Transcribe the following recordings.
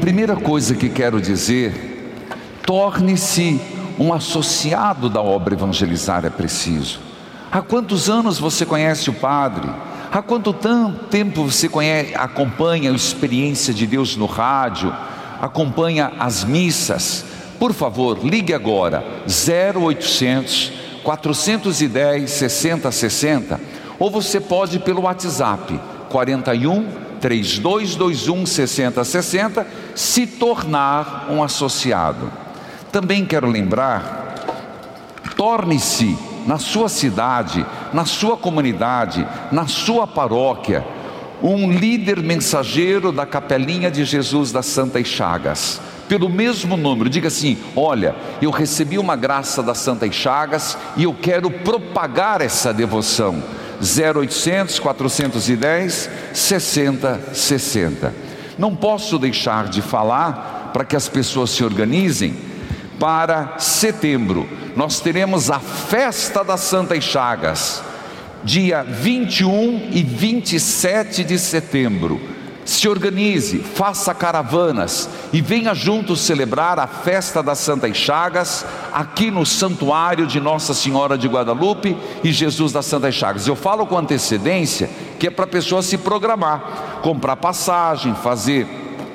primeira coisa que quero dizer: torne-se um associado da obra Evangelizar é Preciso. Há quantos anos você conhece o Padre? Há quanto tempo você acompanha a experiência de Deus no rádio, acompanha as missas? Por favor, ligue agora, 0800 410 6060, ou você pode pelo WhatsApp, 41 3221 6060, se tornar um associado. Também quero lembrar, torne-se na sua cidade, na sua comunidade, na sua paróquia, um líder mensageiro da Capelinha de Jesus das Santas Chagas. Pelo mesmo número, diga assim: olha, eu recebi uma graça das Santas Chagas e eu quero propagar essa devoção. 0800 410 6060. Não posso deixar de falar, para que as pessoas se organizem. Para setembro, nós teremos a Festa das Santas Chagas, dia 21 e 27 de setembro. Se organize, faça caravanas e venha juntos celebrar a Festa das Santas Chagas aqui no Santuário de Nossa Senhora de Guadalupe e Jesus das Santas Chagas. Eu falo com antecedência, que é para a pessoa se programar, comprar passagem, fazer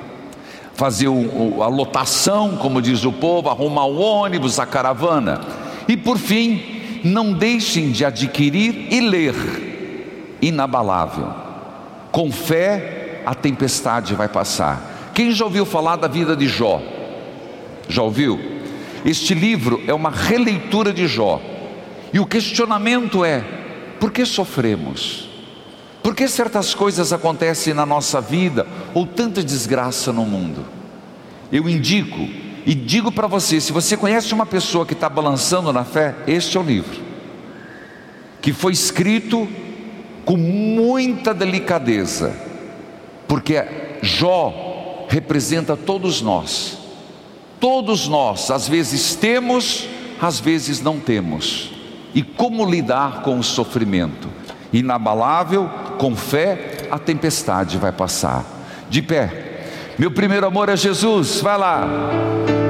a lotação, como diz o povo, arrumar o ônibus, a caravana. E por fim, não deixem de adquirir e ler Inabalável. Com fé a tempestade vai passar. Quem já ouviu falar da vida de Jó? Já ouviu? Este livro é uma releitura de Jó. E o questionamento é: por que sofremos? Por que certas coisas acontecem na nossa vida, ou tanta desgraça no mundo? Eu indico e digo para você, se você conhece uma pessoa que está balançando na fé, este é o livro, que foi escrito com muita delicadeza, porque Jó representa todos nós. Todos nós, às vezes temos, às vezes não temos. E como lidar com o sofrimento? Inabalável, com fé, a tempestade vai passar. De pé. Meu primeiro amor é Jesus, vai lá.